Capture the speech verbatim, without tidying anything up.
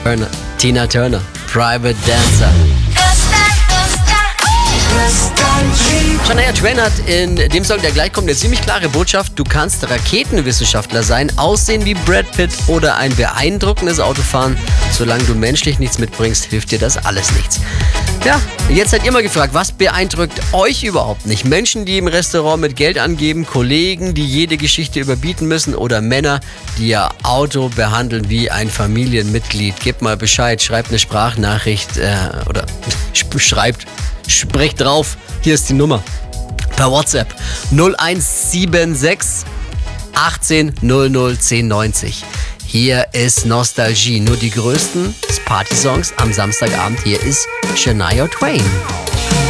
Turner, Tina Turner, Private Dancer. Shania Twain hat in dem Song, der gleich kommt, eine ziemlich klare Botschaft. Du kannst Raketenwissenschaftler sein, aussehen wie Brad Pitt oder ein beeindruckendes Auto fahren. Solange du menschlich nichts mitbringst, hilft dir das alles nichts. Ja, jetzt seid ihr mal gefragt, was beeindruckt euch überhaupt nicht? Menschen, die im Restaurant mit Geld angeben, Kollegen, die jede Geschichte überbieten müssen oder Männer, die ihr Auto behandeln wie ein Familienmitglied. Gebt mal Bescheid, schreibt eine Sprachnachricht äh, oder schreibt, sprecht drauf. Hier ist die Nummer. Per WhatsApp null eins sieben sechs achtzehn null null zehn neunzig. Hier ist Nostalgie. Nur die größten Party-Songs am Samstagabend. Hier ist Shania Twain.